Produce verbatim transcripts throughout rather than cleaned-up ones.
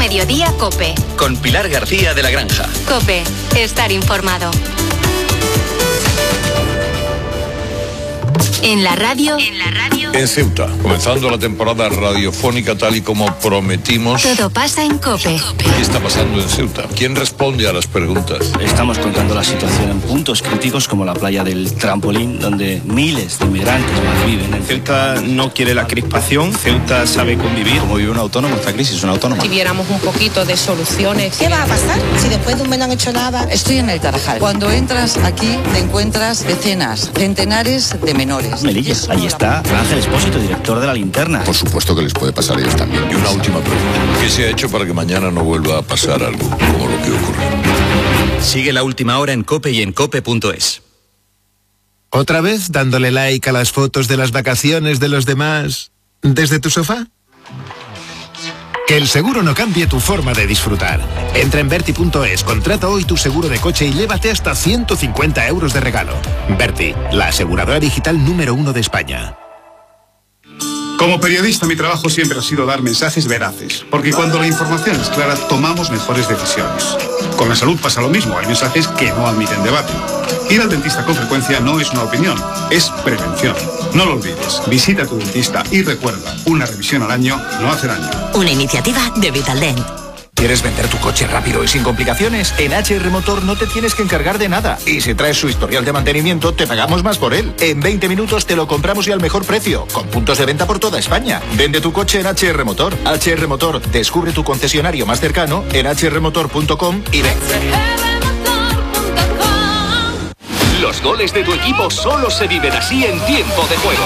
Mediodía COPE. Con Pilar García de la Granja. COPE. Estar informado. En la radio. En la radio. En Ceuta, comenzando la temporada radiofónica tal y como prometimos. Todo pasa en COPE. ¿Qué está pasando en Ceuta? ¿Quién responde a las preguntas? Estamos contando la situación en puntos críticos como la playa del Trampolín, donde miles de inmigrantes viven. En Ceuta no quiere la crispación, Ceuta sabe convivir. Como vive un autónomo, esta crisis es un autónomo. Si viéramos un poquito de soluciones. ¿Qué va a pasar si después de un mes no han hecho nada? Estoy en el Tarajal. Cuando entras aquí te encuentras decenas, centenares de menores. Melilla, ahí está Ángel Espósito, director de La Linterna. Por supuesto que les puede pasar a ellos también. Y una última pregunta. ¿Qué se ha hecho para que mañana no vuelva a pasar algo como lo que ocurrió? Sigue La Última Hora en COPE y en cope punto es. ¿Otra vez dándole like a las fotos de las vacaciones de los demás desde tu sofá? Que el seguro no cambie tu forma de disfrutar. Entra en Berti punto es, contrata hoy tu seguro de coche y llévate hasta ciento cincuenta euros de regalo. Berti, la aseguradora digital número uno de España. Como periodista, mi trabajo siempre ha sido dar mensajes veraces, porque cuando la información es clara, tomamos mejores decisiones. Con la salud pasa lo mismo, hay mensajes que no admiten debate. Ir al dentista con frecuencia no es una opinión, es prevención. No lo olvides, visita a tu dentista y recuerda, una revisión al año no hace daño. Una iniciativa de Vitaldent. ¿Quieres vender tu coche rápido y sin complicaciones? En H R Motor no te tienes que encargar de nada. Y si traes su historial de mantenimiento, te pagamos más por él. En veinte minutos te lo compramos y al mejor precio, con puntos de venta por toda España. Vende tu coche en H R Motor. H R Motor, descubre tu concesionario más cercano en h r motor punto com y ven. Los goles de tu equipo solo se viven así en tiempo de juego.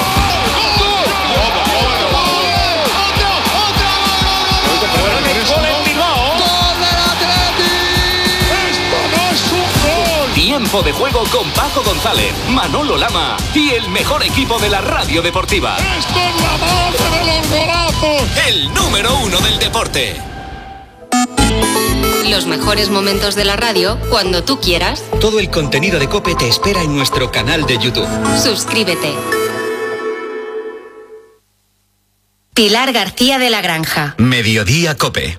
Tiempo de juego con Paco González, Manolo Lama y el mejor equipo de la radio deportiva. ¡Esto es la madre de los golazos! El número uno del deporte. Los mejores momentos de la radio cuando tú quieras. Todo el contenido de COPE te espera en nuestro canal de YouTube. Suscríbete. Pilar García de la Granja. Mediodía COPE.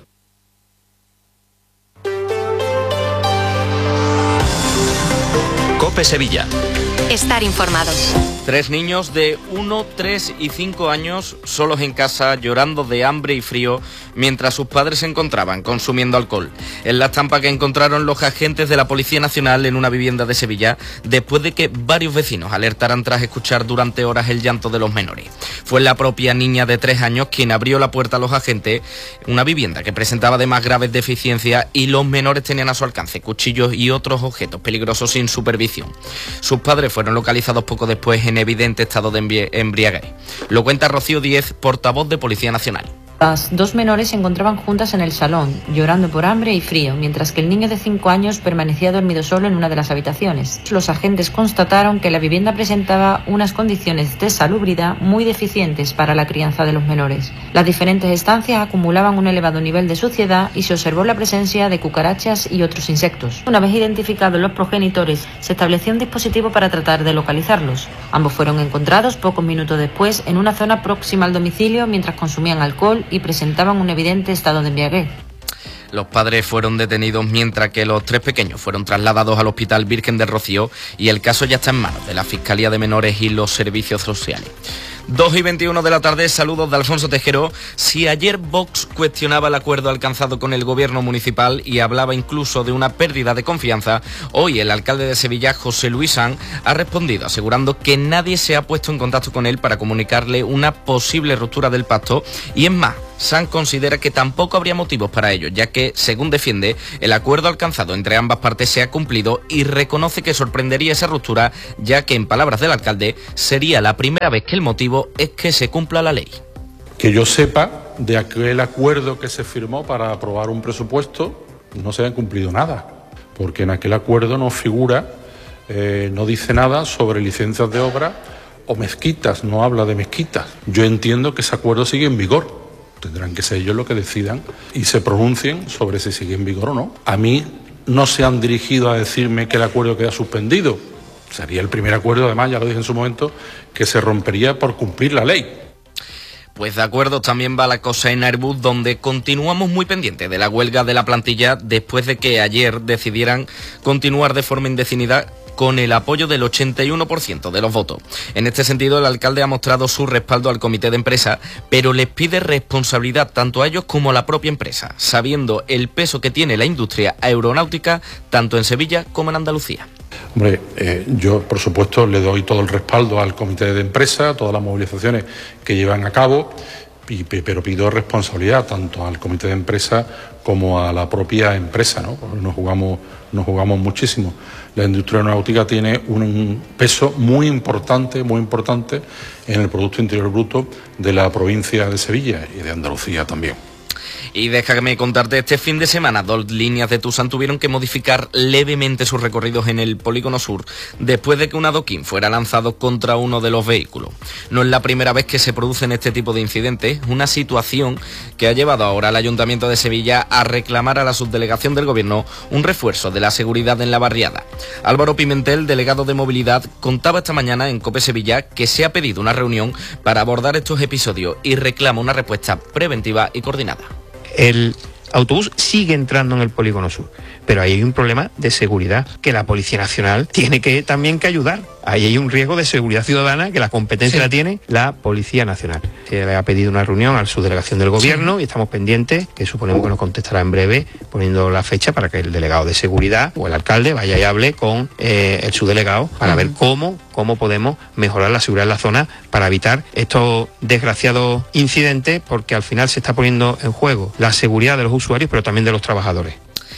COPE Sevilla. Estar informados. Tres niños de uno, tres y cinco años solos en casa llorando de hambre y frío mientras sus padres se encontraban consumiendo alcohol. Es la estampa que encontraron los agentes de la Policía Nacional en una vivienda de Sevilla después de que varios vecinos alertaran tras escuchar durante horas el llanto de los menores. Fue la propia niña de tres años quien abrió la puerta a los agentes, una vivienda que presentaba además graves deficiencias y los menores tenían a su alcance cuchillos y otros objetos peligrosos sin supervisión. Sus padres fueron localizados poco después en evidente estado de embriaguez. Lo cuenta Rocío Díez, portavoz de Policía Nacional. Las dos menores se encontraban juntas en el salón, llorando por hambre y frío, mientras que el niño de cinco años permanecía dormido solo en una de las habitaciones. Los agentes constataron que la vivienda presentaba unas condiciones de salubridad muy deficientes para la crianza de los menores. Las diferentes estancias acumulaban un elevado nivel de suciedad y se observó la presencia de cucarachas y otros insectos. Una vez identificados los progenitores, se estableció un dispositivo para tratar de localizarlos. Ambos fueron encontrados pocos minutos después en una zona próxima al domicilio mientras consumían alcohol y presentaban un evidente estado de embriaguez. Los padres fueron detenidos mientras que los tres pequeños fueron trasladados al Hospital Virgen del Rocío y el caso ya está en manos de la Fiscalía de Menores y los Servicios Sociales. dos y veintiuno de la tarde, saludos de Alfonso Tejero. Si ayer Vox cuestionaba el acuerdo alcanzado con el gobierno municipal y hablaba incluso de una pérdida de confianza, hoy el alcalde de Sevilla, José Luis Sanz, ha respondido asegurando que nadie se ha puesto en contacto con él para comunicarle una posible ruptura del pacto y es más, Sanz considera que tampoco habría motivos para ello, ya que, según defiende, el acuerdo alcanzado entre ambas partes se ha cumplido y reconoce que sorprendería esa ruptura, ya que, en palabras del alcalde, sería la primera vez que el motivo es que se cumpla la ley. Que yo sepa, de aquel acuerdo que se firmó para aprobar un presupuesto, no se ha cumplido nada, porque en aquel acuerdo no figura, eh, no dice nada sobre licencias de obra o mezquitas, no habla de mezquitas. Yo entiendo que ese acuerdo sigue en vigor. Tendrán que ser ellos los que decidan y se pronuncien sobre si sigue en vigor o no. A mí no se han dirigido a decirme que el acuerdo queda suspendido. Sería el primer acuerdo, además, ya lo dije en su momento, que se rompería por cumplir la ley. Pues de acuerdo también va la cosa en Airbus, donde continuamos muy pendientes de la huelga de la plantilla después de que ayer decidieran continuar de forma indefinida con el apoyo del ochenta y uno por ciento de los votos. En este sentido, el alcalde ha mostrado su respaldo al comité de empresa, pero les pide responsabilidad tanto a ellos como a la propia empresa, sabiendo el peso que tiene la industria aeronáutica tanto en Sevilla como en Andalucía. Hombre, eh, yo por supuesto le doy todo el respaldo al comité de empresa, a todas las movilizaciones que llevan a cabo, y, pero pido responsabilidad tanto al comité de empresa como a la propia empresa, ¿no? Porque nos jugamos, nos jugamos muchísimo. La industria aeronáutica tiene un peso muy importante, muy importante en el Producto Interior Bruto de la provincia de Sevilla y de Andalucía también. Y déjame contarte, este fin de semana dos líneas de Tusan tuvieron que modificar levemente sus recorridos en el Polígono Sur después de que un adoquín fuera lanzado contra uno de los vehículos. No es la primera vez que se producen este tipo de incidentes, una situación que ha llevado ahora al Ayuntamiento de Sevilla a reclamar a la subdelegación del Gobierno un refuerzo de la seguridad en la barriada. Álvaro Pimentel, delegado de Movilidad, contaba esta mañana en COPE Sevilla que se ha pedido una reunión para abordar estos episodios y reclama una respuesta preventiva y coordinada. El autobús sigue entrando en el Polígono Sur, pero ahí hay un problema de seguridad que la Policía Nacional tiene que también que ayudar. Ahí hay un riesgo de seguridad ciudadana que la competencia sí la tiene la Policía Nacional. Se le ha pedido una reunión a la subdelegación del Gobierno sí. y estamos pendientes, que suponemos que nos contestará en breve, poniendo la fecha para que el delegado de seguridad o el alcalde vaya y hable con eh, el subdelegado para uh-huh. ver cómo, cómo podemos mejorar la seguridad en la zona para evitar estos desgraciados incidentes, porque al final se está poniendo en juego la seguridad de los usuarios, pero también de los trabajadores.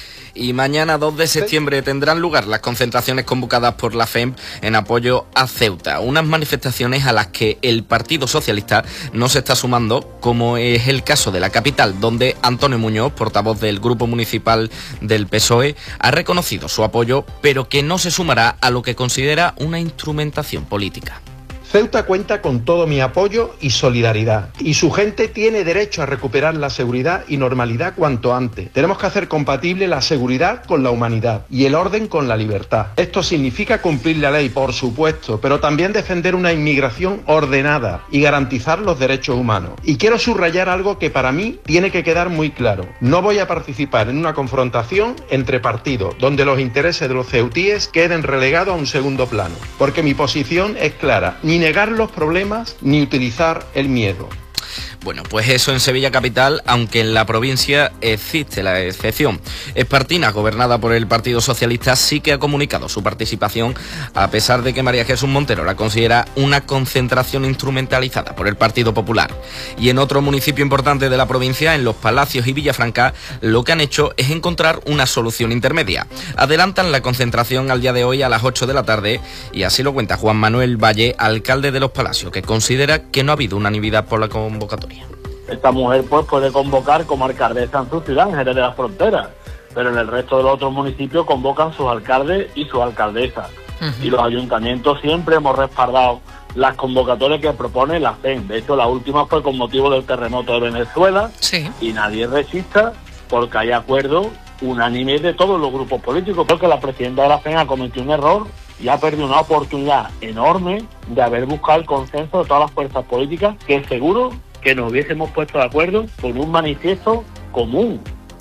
Y mañana dos de septiembre tendrán lugar las concentraciones convocadas por la F E M en apoyo a Ceuta, unas manifestaciones a las que el Partido Socialista no se está sumando, como es el caso de la capital, donde Antonio Muñoz, portavoz del Grupo Municipal del P S O E, ha reconocido su apoyo, pero que no se sumará a lo que considera una instrumentación política. Ceuta cuenta con todo mi apoyo y solidaridad, y su gente tiene derecho a recuperar la seguridad y normalidad cuanto antes. Tenemos que hacer compatible la seguridad con la humanidad y el orden con la libertad. Esto significa cumplir la ley, por supuesto, pero también defender una inmigración ordenada y garantizar los derechos humanos. Y quiero subrayar algo que para mí tiene que quedar muy claro. No voy a participar en una confrontación entre partidos donde los intereses de los ceutíes queden relegados a un segundo plano, porque mi posición es clara: ni negar los problemas ni utilizar el miedo. Bueno, pues eso en Sevilla capital, aunque en la provincia existe la excepción. Espartinas, gobernada por el Partido Socialista, sí que ha comunicado su participación, a pesar de que María Jesús Montero la considera una concentración instrumentalizada por el Partido Popular. Y en otro municipio importante de la provincia, en Los Palacios y Villafranca, lo que han hecho es encontrar una solución intermedia. Adelantan la concentración al día de hoy a las ocho de la tarde, y así lo cuenta Juan Manuel Valle, alcalde de Los Palacios, que considera que no ha habido unanimidad por la convocatoria. Esta mujer pues puede convocar como alcaldesa en su ciudad, en Jerez de la Frontera, pero en el resto de los otros municipios convocan sus alcaldes y sus alcaldesas. Uh-huh. Y los ayuntamientos siempre hemos respaldado las convocatorias que propone la F E M. De hecho, la última fue con motivo del terremoto de Venezuela, sí. y nadie resista porque hay acuerdo unánime de todos los grupos políticos. Creo que la presidenta de la F E M ha cometido un error y ha perdido una oportunidad enorme de haber buscado el consenso de todas las fuerzas políticas, que seguro que nos hubiésemos puesto de acuerdo con un manifiesto común.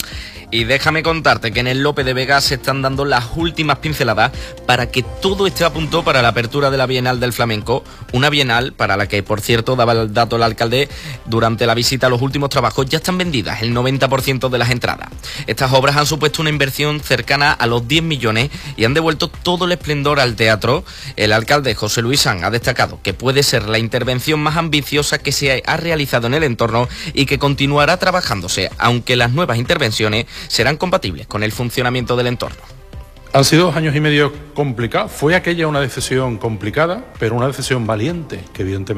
Y déjame contarte que en el Lope de Vega se están dando las últimas pinceladas para que todo esté a punto para la apertura de la Bienal del Flamenco, una Bienal para la que, por cierto, daba el dato el alcalde durante la visita, los últimos trabajos ya están vendidas, el noventa por ciento de las entradas. Estas obras han supuesto una inversión cercana a los diez millones y han devuelto todo el esplendor al teatro. El alcalde José Luis Sanz ha destacado que puede ser la intervención más ambiciosa que se ha realizado en el entorno y que continuará trabajándose, aunque las nuevas intervenciones serán compatibles con el funcionamiento del entorno. Han sido dos años y medio complicados. Fue aquella una decisión complicada, pero una decisión valiente, que evidentemente